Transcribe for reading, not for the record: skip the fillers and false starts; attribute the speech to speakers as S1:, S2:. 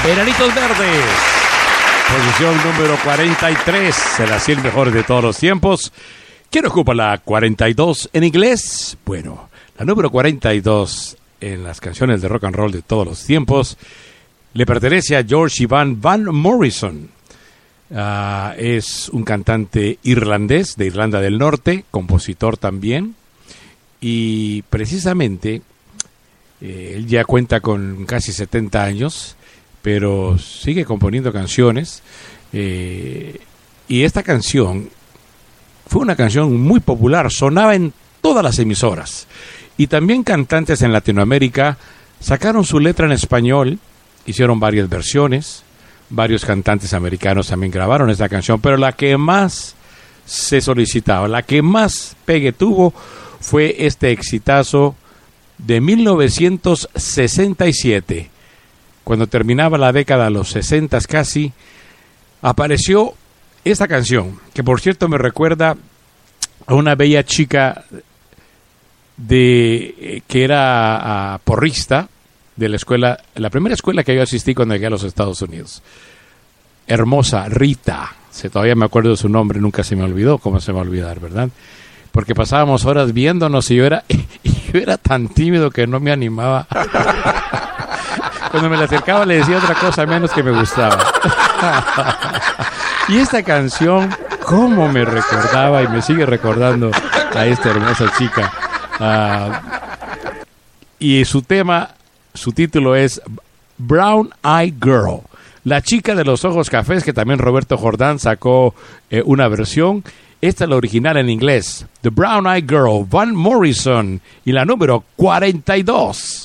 S1: Enanitos Verdes. Posición número 43 en las 100 mejores de todos los tiempos. ¿Quién ocupa la 42 en inglés? Bueno, la número 42 en las canciones de rock and roll de todos los tiempos le pertenece a George Ivan Van Morrison. Es un cantante irlandés de Irlanda del Norte, compositor también. Y precisamente él ya cuenta con casi 70 años, pero sigue componiendo canciones. Y esta canción fue una canción muy popular, sonaba en todas las emisoras. Y también cantantes en Latinoamérica sacaron su letra en español, hicieron varias versiones, varios cantantes americanos también grabaron esta canción, pero la que más se solicitaba, la que más pegue tuvo, fue este exitazo de 1967. Cuando terminaba la década de los 60 casi, apareció esta canción, que por cierto me recuerda a una bella chica que era porrista de la escuela, la primera escuela que yo asistí cuando llegué a los Estados Unidos. Hermosa, Rita. Todavía me acuerdo de su nombre, nunca se me olvidó. ¿Cómo se me va a olvidar, verdad? Porque pasábamos horas viéndonos y yo era tan tímido que no me animaba. Cuando me le acercaba le decía otra cosa menos que me gustaba. Y esta canción, cómo me recordaba y me sigue recordando a esta hermosa chica. Y su título es Brown Eyed Girl, la chica de los ojos cafés, que también Roberto Jordán sacó una versión. Esta es la original en inglés, The Brown Eyed Girl, Van Morrison, y la número 42.